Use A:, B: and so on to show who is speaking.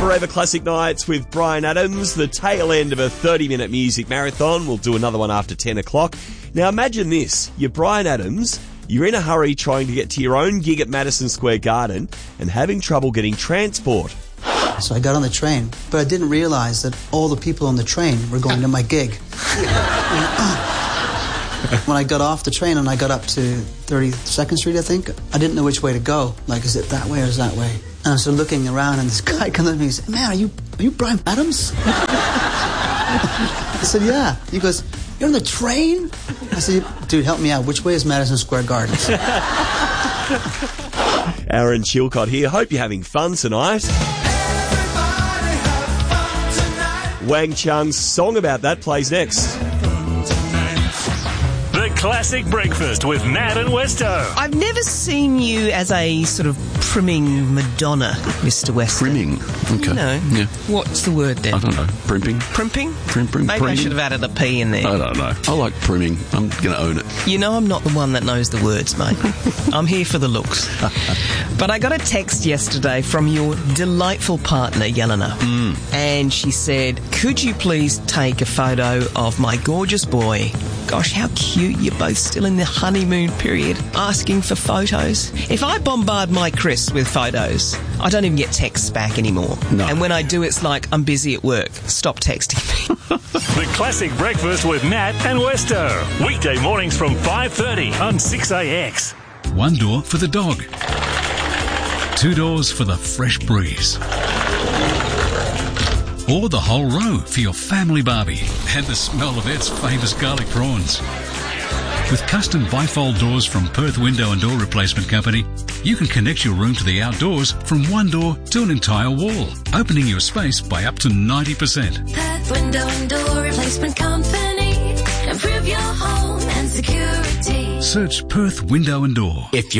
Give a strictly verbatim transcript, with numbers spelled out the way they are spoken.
A: Forever Classic Nights with Bryan Adams, the tail end of a thirty-minute music marathon. We'll do another one after ten o'clock. Now imagine this, you're Bryan Adams, you're in a hurry trying to get to your own gig at Madison Square Garden and having trouble getting transport.
B: So I got on the train, but I didn't realise that all the people on the train were going to my gig. When I got off the train and I got up to thirty-second Street, I think, I didn't know which way to go. Like, is it that way or is that way? And I started looking around and this guy comes up to me and said, man, are you, are you Bryan Adams? I said, yeah. He goes, you're on the train? I said, dude, help me out. Which way is Madison Square Garden?
A: Aaron Chilcott here. Hope you're having fun tonight. Wang Chung's song about that plays next.
C: The Classic Breakfast with Matt and Westo.
D: I've never seen you as a sort of primming Madonna, Mister Weston.
E: Primming? Okay.
D: No.
E: Yeah.
D: What's the word then?
E: I don't know. Primping?
D: Primping?
E: Prim, prim,
D: Maybe
E: priming?
D: I should have added a P in there.
E: I don't know. I like primming. I'm going to own it.
D: You know I'm not the one that knows the words, mate. I'm here for the looks. But I got a text yesterday from your delightful partner, Yelena.
E: Mm.
D: And she said, could you please take a photo of my gorgeous boy? Gosh, how cute. You're both still in the honeymoon period, asking for photos. If I bombard my Chris with photos, I don't even get texts back anymore.
E: No.
D: And when I do, it's like, I'm busy at work. Stop texting me.
C: The Classic Breakfast with Matt and Westo. Weekday mornings from five thirty on six A X.
F: One door for the dog. Two doors for the fresh breeze. Or the whole row for your family barbie and the smell of Ed's famous garlic prawns. With custom bifold doors from Perth Window and Door Replacement Company, you can connect your room to the outdoors from one door to an entire wall, opening your space by up to ninety percent.
G: Perth Window and Door Replacement Company. Improve your home and security.
F: Search Perth Window and Door.
H: If you